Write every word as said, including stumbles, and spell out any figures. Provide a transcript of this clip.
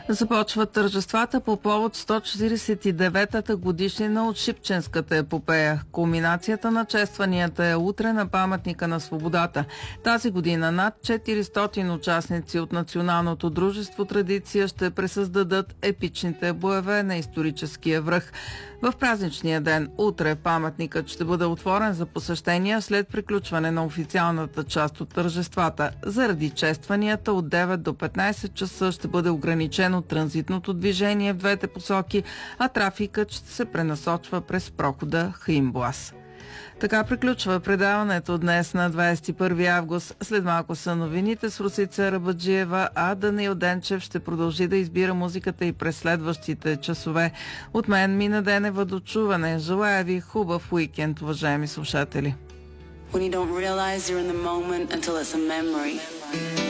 Започват тържествата по повод сто четиридесет и деветата годишнина от Шипченската епопея. Кулминацията на честванията е утре на паметника на свободата. Тази година над четиристотин участници от Националното дружество Традиция ще пресъздадат епичните боеве на историческия връх. В празничния ден утре паметникът ще бъде отворен за посещения след приключване на официалната част от тържествата. Заради честванията от девет до петнайсет часа ще бъде ограничено транзитното движение в двете посоки, а трафикът ще се пренасочва през прохода Хаинбоаз. Така приключва предаването днес на двайсет и първи август. След малко са новините с Русица Рабаджиева, а Даниил Денчев ще продължи да избира музиката и през следващите часове. От мен Мина Денева до чуване. Желая ви хубав уикенд, уважаеми слушатели. When you don't realize you're in the moment until it's a memory.